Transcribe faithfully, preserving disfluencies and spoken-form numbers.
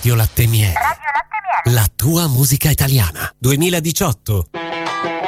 Radio Latte Miele. Radio Latte Miele. La tua musica italiana. duemiladiciotto.